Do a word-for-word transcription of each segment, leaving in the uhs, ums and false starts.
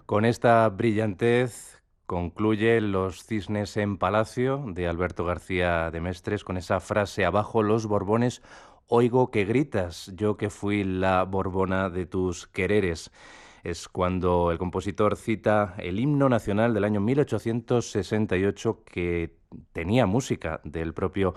Con esta brillantez concluye Los cisnes en palacio de Alberto García de Mestres con esa frase: abajo los Borbones, oigo que gritas, yo que fui la Borbona de tus quereres. Es cuando el compositor cita el himno nacional del año mil ochocientos sesenta y ocho, que tenía música del propio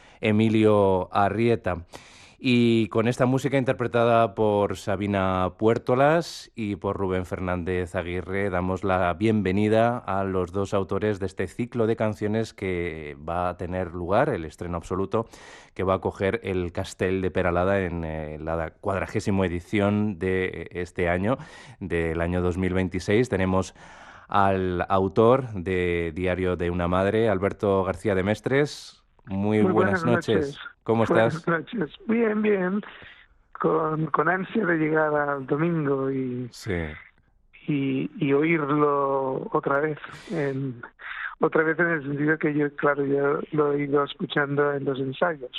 Emilio Arrieta. Y con esta música interpretada por Sabina Puertolas y por Rubén Fernández Aguirre, damos la bienvenida a los dos autores de este ciclo de canciones que va a tener lugar, el estreno absoluto, que va a acoger el Castell de Peralada en eh, la cuadragésima edición de este año, del año dos mil veintiséis. Tenemos al autor de Diario de una madre, Alberto García de Mestres. Muy Muy buenas buenas noches. noches. ¿Cómo Buenas estás? noches. Bien, bien. Con, con ansia de llegar al domingo y, Sí. y, y oírlo otra vez. En, otra vez en el sentido que yo, claro, yo lo he ido escuchando en los ensayos,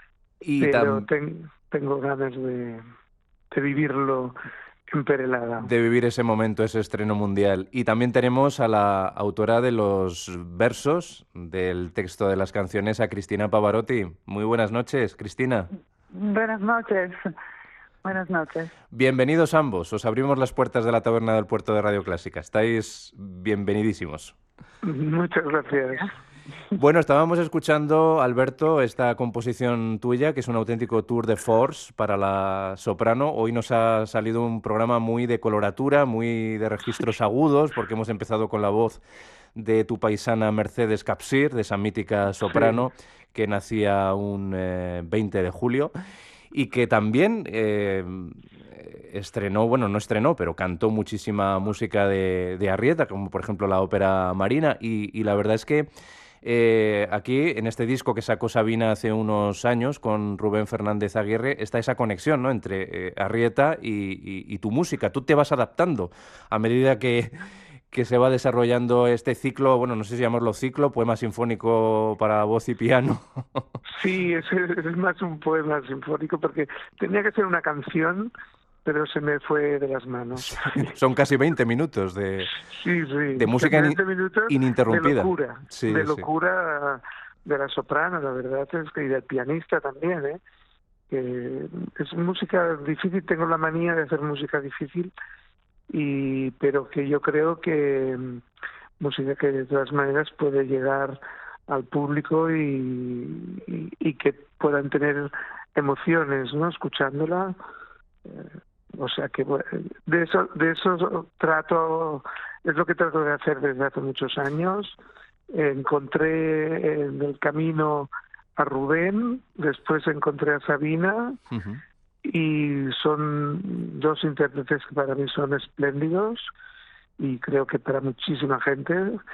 Y pero tam ten, tengo ganas de, de vivirlo en Perelada. de vivir ese momento, ese estreno mundial. Y también tenemos a la autora de los versos del texto de las canciones, a Cristina Pavarotti. Muy buenas noches, Cristina. Buenas noches. Buenas noches. Bienvenidos ambos. Os abrimos las puertas de la taberna del Puerto de Radio Clásica. Estáis bienvenidísimos. Muchas gracias. Bueno, estábamos escuchando, Alberto, esta composición tuya, que es un auténtico tour de force para la soprano. Hoy nos ha salido un programa muy de coloratura, muy de registros agudos, porque hemos empezado con la voz de tu paisana Mercedes Capsir, de esa mítica soprano, Sí. que nacía un eh, veinte de julio y que también eh, estrenó, bueno, no estrenó, pero cantó muchísima música de, de Arrieta, como por ejemplo la ópera Marina, y, y la verdad es que eh, aquí, en este disco que sacó Sabina hace unos años con Rubén Fernández Aguirre, está esa conexión, ¿no?, entre eh, Arrieta y, y, y tu música. Tú te vas adaptando a medida que, que se va desarrollando este ciclo, bueno, no sé si llamarlo ciclo, poema sinfónico para voz y piano. Sí, es, es más un poema sinfónico porque tenía que ser una canción, pero se me fue de las manos. Son casi veinte minutos de, Sí, sí, de música veinte in, minutos de ininterrumpida. locura, de Sí, sí. locura de la soprano, la verdad es que, y del pianista también, ¿eh? Que es música difícil, tengo la manía de hacer música difícil, y pero que yo creo que mm, música que de todas maneras puede llegar al público y, y, y que puedan tener emociones, ¿no?, escuchándola. Eh, o sea que bueno, de eso de eso trato, es lo que trato de hacer desde hace muchos años. Encontré en el camino a Rubén, después encontré a Sabina, Uh-huh. y son dos intérpretes que para mí son espléndidos y creo que para muchísima gente.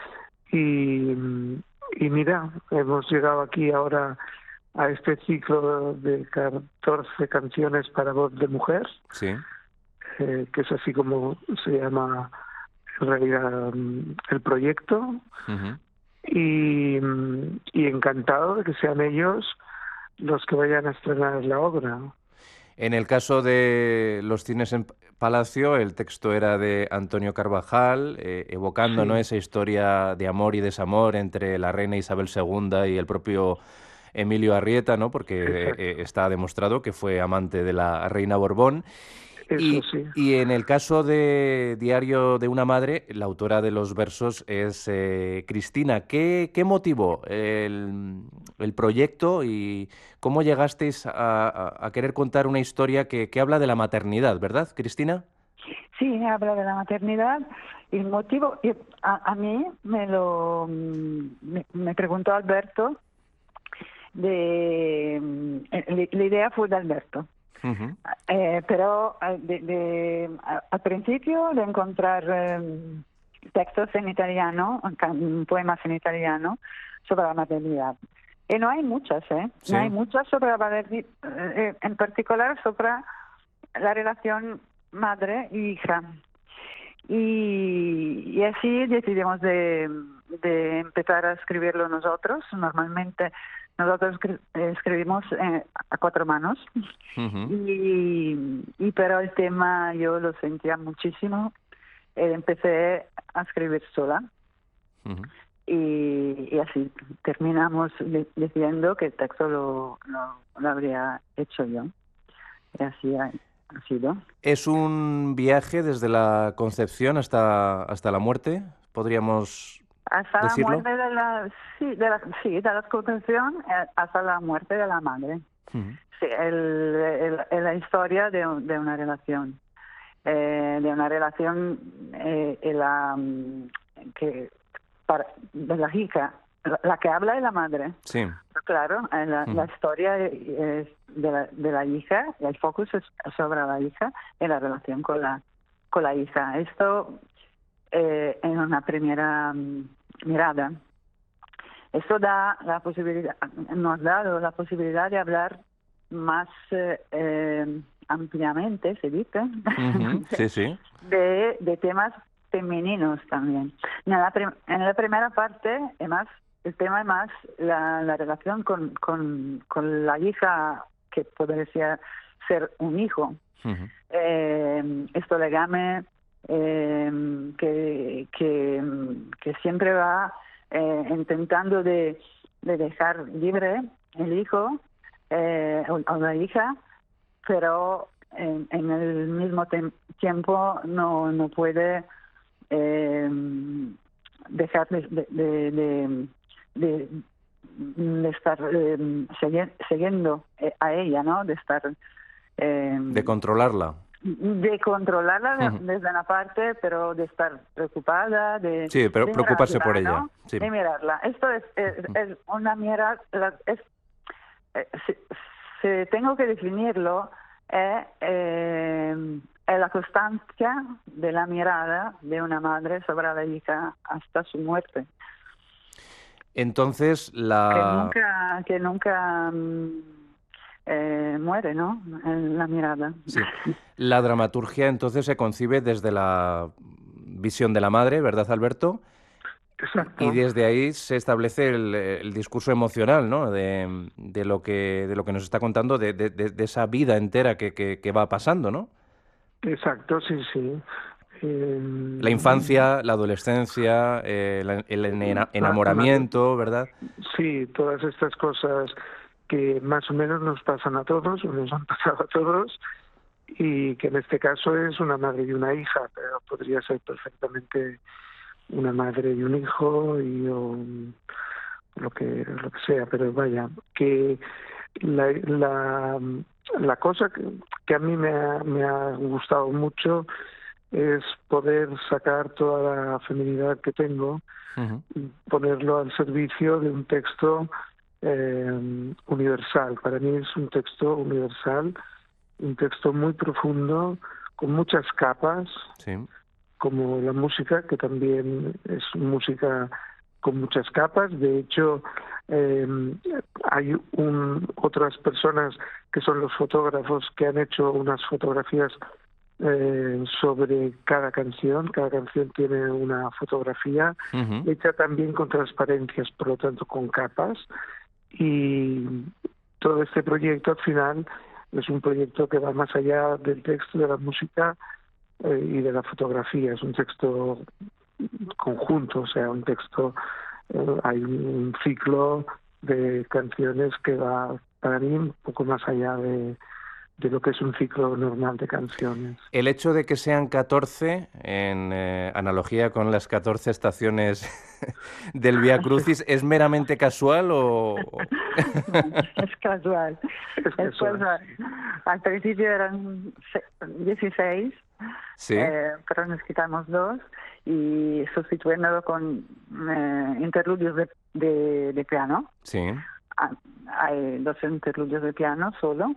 Y, y mira, hemos llegado aquí ahora a este ciclo de catorce canciones para voz de mujer, Sí. eh, que es así como se llama en realidad el proyecto. Uh-huh. Y, y encantado de que sean ellos los que vayan a estrenar la obra. En el caso de Los cines en Palacio, el texto era de Antonio Carvajal, eh, evocando, ¿no?, Sí, esa historia de amor y desamor entre la reina Isabel segunda y el propio Emilio Arrieta, ¿no?, porque exacto, eh, está demostrado que fue amante de la reina Borbón. eso Y, sí. y en el caso de Diario de una madre, la autora de los versos es eh, Cristina. ¿Qué, qué motivó el, el proyecto y cómo llegasteis a, a- a querer contar una historia que, que habla de la maternidad, ¿verdad, Cristina? Sí, habla de la maternidad. Y el motivo, y a, a mí me lo mm, me, me preguntó Alberto, de mm, eh, la idea fue de Alberto. Ujú. Eh, pero eh, de, de, a- al principio de encontrar eh, textos en italiano, can- poemas en italiano sobre la maternidad. Y no hay muchas, ¿eh? Sí. No hay muchas sobre la maternidad, eh, en particular sobre la relación madre y hija. Y, y así decidimos de, de empezar a escribirlo nosotros. Normalmente nosotros escri- escribimos eh, a cuatro manos. Ujú. Y, y pero el tema yo lo sentía muchísimo eh, empecé a escribir sola. Uh-huh. Y, y así terminamos de, diciendo que el texto lo, lo, lo habría hecho yo. Y así ha, ha sido. ¿Es un viaje desde la concepción hasta, hasta la muerte? ¿Podríamos Hasta la decirlo? muerte de la, sí, de la, sí, de la concepción eh, hasta la muerte de la madre. Uh-huh. Sí, el, el, el, la historia de, de una relación. Eh, de una relación eh, en la, que... Para, de la hija, la, la que habla es la madre. Sí. Claro, la, Mm. la historia es de la, de la hija, el focus es sobre la hija y la relación con la con la hija. Esto eh, en una primera um, mirada. Esto da la posibilidad, nos ha dado la posibilidad de hablar más eh, eh, ampliamente, se dice, Uh-huh. Sí, sí. de, de temas femeninos también. En la, prim- en la primera parte, es más, el tema es más la, la relación con, con, con la hija, que podría ser un hijo. Uh-huh. Eh, esto legame eh, que, que, que siempre va eh, intentando de, de dejar libre el hijo eh, o, o la hija, pero en, en el mismo tem- tiempo no, no puede Eh, dejar de, de, de, de, de estar eh, segui- siguiendo a ella, ¿no? De estar eh, De controlarla. de controlarla de, Uh-huh. desde una parte, pero de estar preocupada, de, Sí, pero de preocuparse mirarla, por ella. ¿no? Sí. De mirarla. Esto es, es, es una mirada, es, eh, si, si tengo que definirlo, es eh, es la constancia de la mirada de una madre sobre la hija hasta su muerte. Entonces, Que la... nunca, que nunca eh, muere, ¿no? En la mirada. Sí. La dramaturgia entonces se concibe desde la visión de la madre, ¿verdad, Alberto? Exacto. Y desde ahí se establece el, el discurso emocional, ¿no? De, de lo que de lo que nos está contando, de, de, de esa vida entera que, que, que va pasando, ¿no? Exacto, sí, sí. Eh, La infancia, la adolescencia, eh, la- el ena- la- una- enamoramiento, ¿verdad? sí, todas estas cosas que más o menos nos pasan a todos, o nos han pasado a todos, y que en este caso es una madre y una hija, pero podría ser perfectamente una madre y un hijo y o, lo que lo que sea, pero vaya, que la, la, la cosa que, que a mí me ha, me ha gustado mucho es poder sacar toda la feminidad que tengo Uh-huh. y ponerlo al servicio de un texto eh, universal. Para mí es un texto universal, un texto muy profundo, con muchas capas, Sí. como la música, que también es música con muchas capas. De hecho, eh, hay un, otras personas que son los fotógrafos que han hecho unas fotografías eh, sobre cada canción. Cada canción tiene una fotografía Uh-huh. hecha también con transparencias, por lo tanto con capas. Y todo este proyecto al final es un proyecto que va más allá del texto, de la música eh, y de la fotografía. Es un texto conjunto, o sea, un texto, eh, hay un ciclo de canciones que va para mí un poco más allá de, de lo que es un ciclo normal de canciones. El hecho de que sean catorce, en eh, analogía con las catorce estaciones del Vía Crucis, ¿es meramente casual o...? No, es casual. Es Es casual, casual. Al principio eran dieciséis, Sí. eh, pero nos quitamos dos y sustituyéndolo con eh, interludios de, de, de piano. Sí. Ah, hay dos interludios de piano solo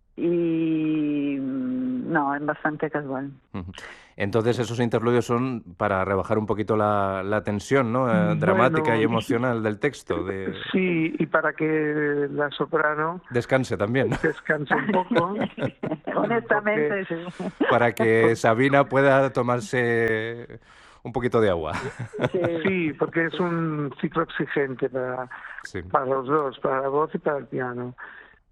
y mm, no, es bastante casual. Ujú. Entonces esos interludios son para rebajar un poquito la, la tensión, ¿no? Eh, dramática y Bueno, emocional del texto. De... sí, y para que la soprano Descanse también, ¿no? descanse un poco. Honestamente, porque, sí. Para que Sabina pueda tomarse un poquito de agua. Sí. Sí, porque es un ciclo exigente para, Sí. para los dos, para la voz y para el piano.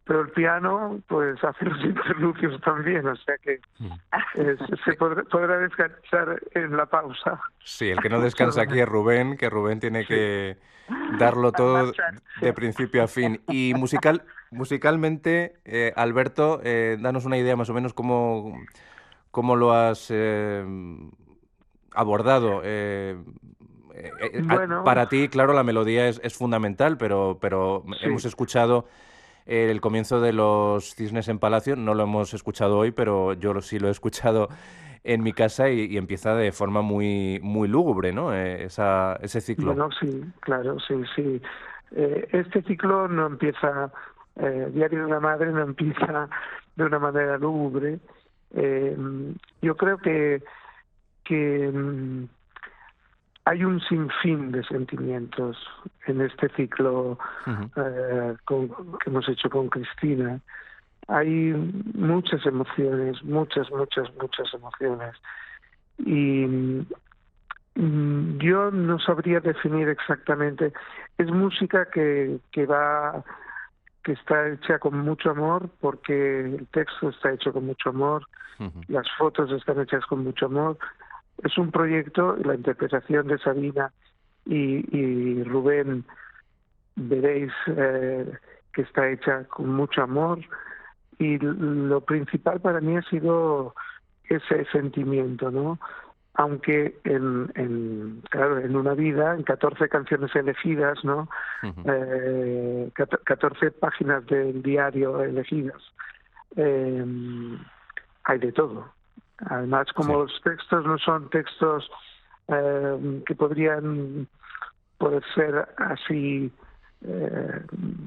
pero el piano pues hace los interludios también, o sea que eh, se podrá, podrá descansar en la pausa. Sí, el que no descansa aquí es Rubén, que Rubén tiene Sí. que darlo Para todo marchar, de sí. principio a fin. Y musical, musicalmente, eh, Alberto, eh, danos una idea más o menos cómo, cómo lo has eh, abordado. Eh, eh, eh, a- Bueno, para ti, claro, la melodía es, es fundamental, pero, pero hemos sí, escuchado eh, el comienzo de los Cisnes en Palacio, no lo hemos escuchado hoy, pero yo lo- sí lo he escuchado en mi casa y, y empieza de forma muy, muy lúgubre, ¿no? Eh, esa, ese ciclo. bueno, sí, claro, sí, sí. Eh, este ciclo no empieza, eh, Diario de una madre no empieza de una manera lúgubre. Eh, yo creo que, que mm, hay un sinfín de sentimientos en este ciclo Ujú. eh, con- que hemos hecho con Cristina. Hay muchas emociones, muchas, muchas, muchas emociones. Y mm, yo no sabría definir exactamente. Es música que, que va, que está hecha con mucho amor, porque el texto está hecho con mucho amor, Ujú. las fotos están hechas con mucho amor. Es un proyecto, la interpretación de Sabina y, y Rubén, veréis eh, que está hecha con mucho amor, y lo principal para mí ha sido ese sentimiento, ¿no? Aunque en, en claro, en una vida, en catorce canciones elegidas, ¿no? Ujú. Eh, catorce páginas del diario elegidas, eh, hay de todo. Además, Sí. como los textos no son textos eh, que podrían poder ser así eh,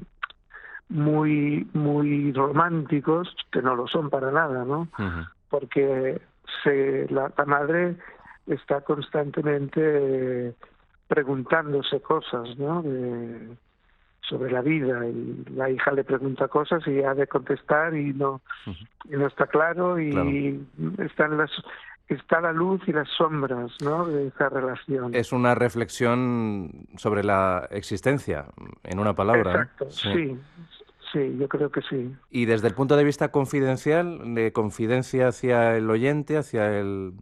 muy muy románticos, que no lo son para nada, ¿no? Ujú. Porque se, la, la madre está constantemente preguntándose cosas, ¿no? De, sobre la vida, y la hija le pregunta cosas y ha de contestar y no Ujú. y no está claro, Claro. y están las está la luz y las sombras, ¿no? De esa relación. Es una reflexión sobre la existencia, en una palabra, ¿no? Exacto, Sí. sí, sí, yo creo que sí. Y desde el punto de vista confidencial, de confidencia hacia el oyente, hacia el...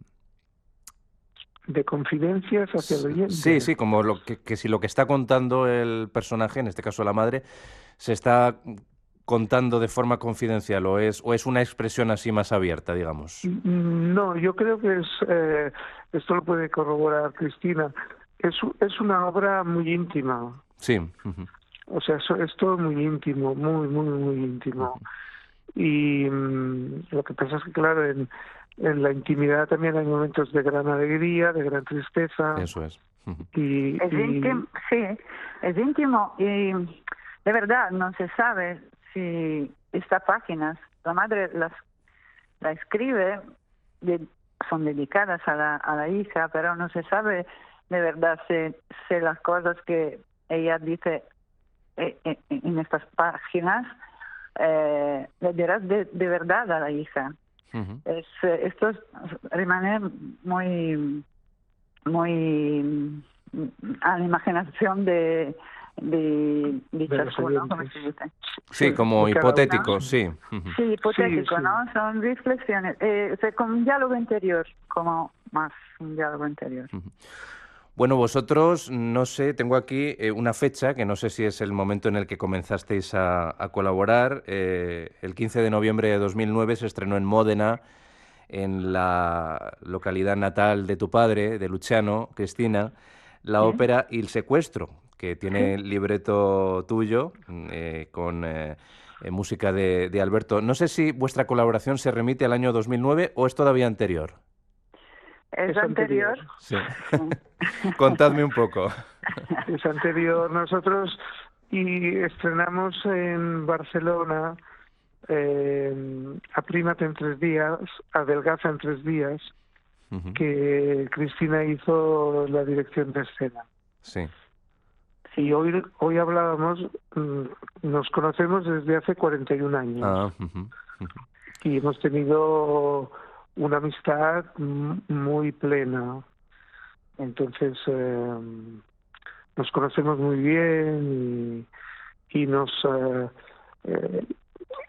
De confidencias hacia el S- Sí, oyente. sí, como lo que, que si lo que está contando el personaje, en este caso la madre, se está contando de forma confidencial o es, o es una expresión así más abierta, digamos. No, yo creo que es, eh, esto lo puede corroborar Cristina, es, u- es una obra muy íntima, Sí. Ujú. o sea, eso- es todo muy íntimo, muy, muy, muy íntimo. Ujú. Y mm, lo que pasa es que, claro, en, en la intimidad también hay momentos de gran alegría, de gran tristeza, Eso es. Ujú. y, Es y íntimo, sí, es íntimo y de verdad no se sabe si estas páginas, la madre las la escribe, de- son dedicadas a la, a la hija, pero no se sabe de verdad si, si las cosas que ella dice eh, eh, en estas páginas eh, le dirás de, de verdad a la hija. Ujú. Es, eh, esto es, remane muy muy mm, a la imaginación de de, de de los ciascuno, ¿cómo oyentes. se dice? Sí, Sí, como de cada uno. hipotético, sí. Ujú. Sí, Sí, hipotético, sí. ¿no? Son reflexiones, eh, o sea, como un diálogo interior, como más un diálogo interior. Ujú. Bueno, vosotros, no sé, tengo aquí eh, una fecha, que no sé si es el momento en el que comenzasteis a, a colaborar. Eh, el quince de noviembre de dos mil nueve se estrenó en Módena, en la localidad natal de tu padre, de Luciano, Cristina, la Sí, ópera Il Secuestro, que tiene sí. libreto tuyo, mm, eh, con eh, eh, música de, de Alberto. No sé si vuestra colaboración se remite al año dos mil nueve o es todavía anterior. Es Es anterior. anterior. Sí. Sí. Contadme un poco. Es anterior. Nosotros y estrenamos en Barcelona eh, Aprímate en tres días, Adelgaza en tres días, Ujú. que Cristina hizo la dirección de escena. Sí. Y hoy, hoy hablábamos, mm, nos conocemos desde hace cuarenta y un años Ah, ujú, ujú. y hemos tenido una amistad mm, muy plena. Entonces, eh, nos conocemos muy bien y, y nos... eh, eh,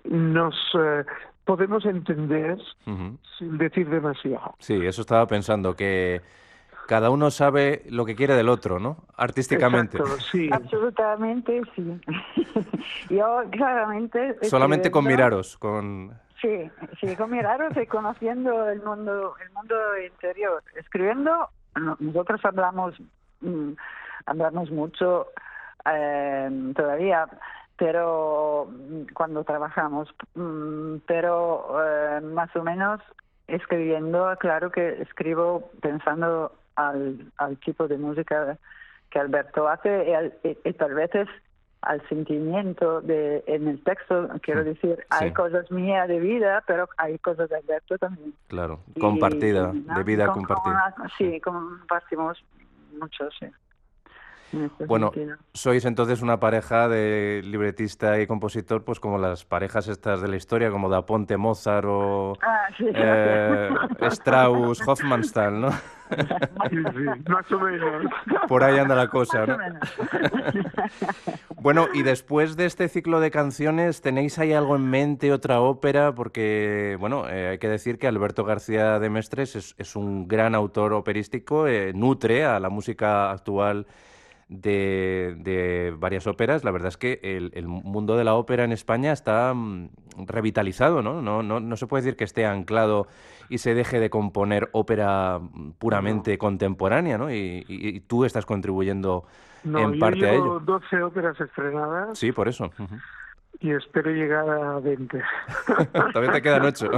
nos eh, podemos entender Ujú. sin decir demasiado. Sí, eso estaba pensando, que cada uno sabe lo que quiere del otro, ¿no? Artísticamente. Exacto, sí. Absolutamente, sí. Yo claramente Solamente con escribiendo, miraros, con... sí, sí, con miraros y conociendo el mundo, el mundo interior. Escribiendo, no- nosotros hablamos, mm, hablamos mucho eh, todavía, pero mm, cuando trabajamos, mm, pero eh, más o menos escribiendo, claro que escribo pensando al, al tipo de música que Alberto hace y, al- y- y tal vez es al sentimiento de en el texto, quiero decir, hay Sí, cosas mías de vida, pero hay cosas de Alberto también. claro. Y, Compartida, de ¿no? y vida con, con- compartida. Sí. sí, compartimos mucho, sí, en este Bueno, sentido. sois entonces una pareja de libretista y compositor, pues como las parejas estas de la historia, como Da Ponte, Mozart o Ah, sí, gracias. eh, Strauss, Hofmannsthal, ¿no? Sí, sí, más o menos. Por ahí anda la cosa, Más o ¿no? menos. Bueno, y después de este ciclo de canciones, ¿tenéis ahí algo en mente, otra ópera? Porque, bueno, eh, hay que decir que Alberto García de Mestres es, es un gran autor operístico, eh, nutre a la música actual de, de varias óperas. La verdad es que el, el mundo de la ópera en España está mm, revitalizado, ¿no? No, no, no se puede decir que esté anclado y se deje de componer ópera mm, No, puramente contemporánea, ¿no? Y, y- y tú estás contribuyendo no, en yo parte a ello. llevo doce óperas estrenadas Sí, por eso. Ujú. y espero llegar a veinte. Todavía te quedan ocho.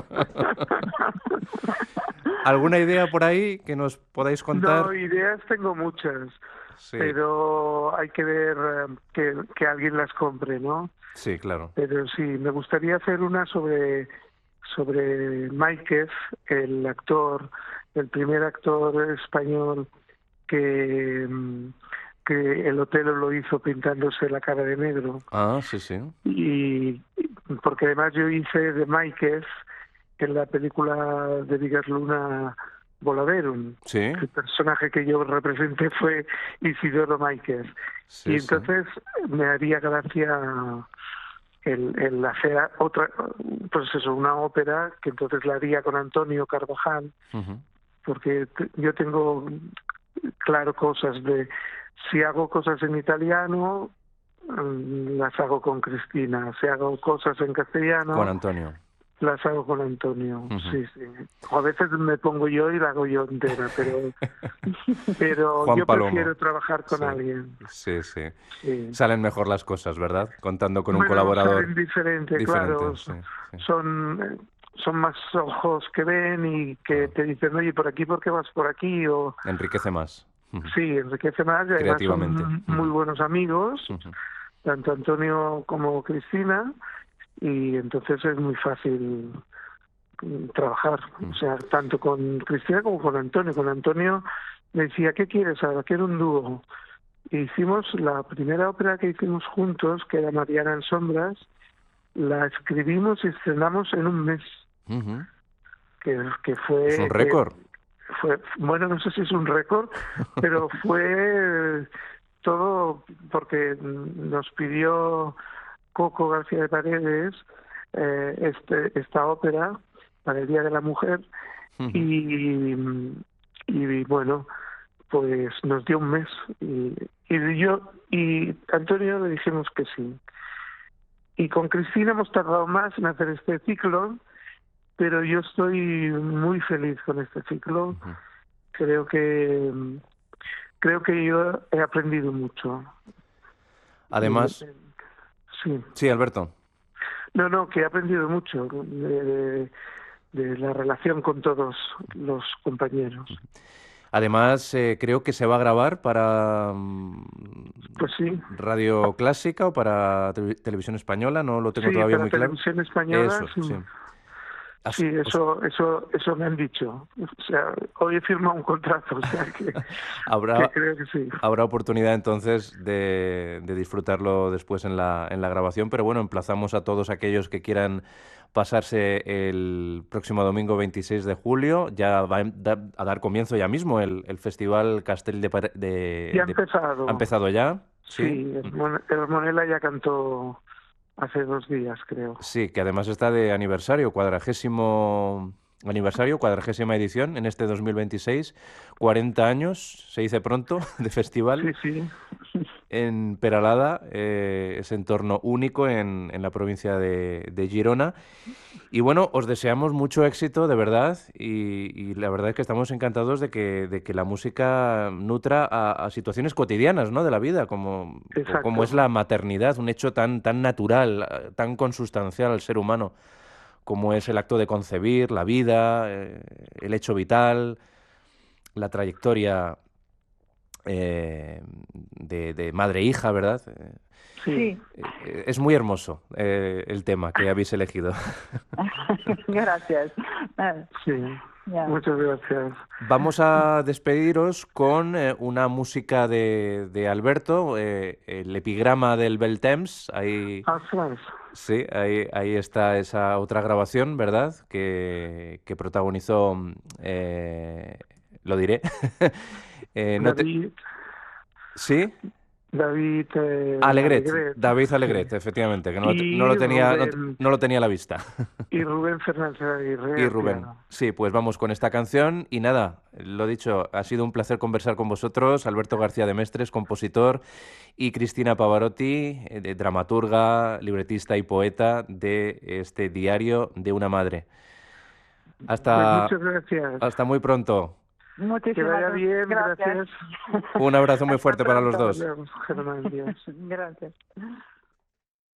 ¿Alguna idea por ahí que nos podáis No, contar? ideas tengo muchas, Sí, pero hay que ver eh, que, que alguien las compre, ¿no? sí, claro. Pero sí, me gustaría hacer una sobre sobre Máiquez, el actor, el primer actor español que, mm, que el Otelo lo hizo pintándose la cara de negro. Ah, sí, sí. Y porque además yo hice de Máiquez en la película de Vigas Luna Volaverum. Sí, El personaje que yo representé fue Isidoro Máiquez. Y sí, sí. entonces me haría gracia el, el hacer otra, pues eso, una ópera que entonces la haría con Antonio Carvajal, Ujú. porque t- yo tengo claro cosas de, si hago cosas en italiano, mm, las hago con Cristina, si hago cosas en Con castellano, Antonio. las hago con Antonio, Ujú. sí, sí. O a veces me pongo yo y la hago yo entera, pero pero Juan yo Palomo. prefiero trabajar con Sí, alguien. sí, sí. Sí. Salen mejor las cosas, ¿verdad? Contando con un Bueno, colaborador salen diferente, diferente. claro. Sí, sí. Son eh, son más ojos que ven y que Claro. te dicen, oye, por aquí, ¿por qué vas por aquí? O Enriquece más. Ujú. sí, enriquece más y además Creativamente. son muy Ujú. buenos amigos, Ujú. tanto Antonio como Cristina, y entonces es muy fácil mm, trabajar, o sea, tanto con Cristina como con Antonio. Con Antonio me decía, ¿qué quieres ahora? Quiero un dúo. E hicimos la primera ópera que hicimos juntos, que era Mariana en Sombras, la escribimos y estrenamos en un mes, Ujú. que, que Es un fue, que récord. fue, bueno, no sé si es un récord, pero fue todo porque nos pidió Coco García de Paredes eh, este, esta ópera para el Día de la Mujer Ujú. y, y bueno, pues nos dio un mes y, y yo y Antonio le dijimos que sí. Y con Cristina hemos tardado más en hacer este ciclo, pero yo estoy muy feliz con este ciclo. Ujú. Creo que creo que yo he aprendido mucho. Además, Sí. sí, Alberto. No, no, que he aprendido mucho de, de, de la relación con todos los compañeros. Además, eh, creo que se va a grabar para mm, Pues sí, Radio Clásica o para Televi- Televisión Española, no lo tengo sí, todavía para muy claro. televisión española, Eso, sí. sí. As- Sí, os- eso, eso, eso me han dicho. O sea, hoy he firmado un contrato, o sea que, que habrá, creo que sí. habrá oportunidad entonces de, de disfrutarlo después en la, en la grabación, pero bueno, emplazamos a todos aquellos que quieran pasarse el próximo domingo veintiséis de julio. Ya va a da- a dar comienzo ya mismo el, el Festival Castell de, Pare- de- Ya ha de- empezado. ¿Ha empezado ya? Sí. Sí, Hermon- Hermonella ya cantó hace dos días, creo. Sí, que además está de aniversario, cuadragésimo aniversario, cuadragésima edición en este dos mil veintiséis, cuarenta años, se dice pronto, de festival Sí, sí. en Peralada, eh, ese entorno único en, en la provincia de, de Girona. Y bueno, os deseamos mucho éxito, de verdad, y, y la verdad es que estamos encantados de que, de que la música nutra a, a situaciones cotidianas, ¿no?, de la vida, como, co- como es Exacto. la maternidad, un hecho tan, tan natural, eh, tan consustancial al ser humano, como es el acto de concebir, la vida, eh, el hecho vital, la trayectoria eh, de, de madre e hija, ¿verdad? Eh, Sí. Sí, eh, es muy hermoso eh, el tema que habéis elegido. gracias. Eh, Sí. ya. Muchas gracias. Vamos a despediros con eh, una música de, de Alberto, eh, el epigrama del Bel Temps. Ahí, Ostras. sí, ahí, ahí está esa otra grabación, ¿verdad? Que, que protagonizó, mm, eh, lo diré. Eh, no te... David, ¿Sí? David eh, Alegret, Alegret, David sí. Alegret, efectivamente, que no, lo te- no Y lo tenía, no, Rubén, no lo tenía a la vista. y Rubén Fernández Aguirre Y al Rubén, piano. sí, pues vamos con esta canción y nada, lo dicho, ha sido un placer conversar con vosotros, Alberto García de Mestres, compositor, y Cristina Pavarotti, eh, de- dramaturga, libretista y poeta de este Diario de una madre. Pues Hasta, muchas gracias. hasta muy pronto. Que Muchísimas vaya bien, gracias. gracias. Un abrazo muy Hasta fuerte para los pronto. dos. Adiós, Germán, Dios. Gracias.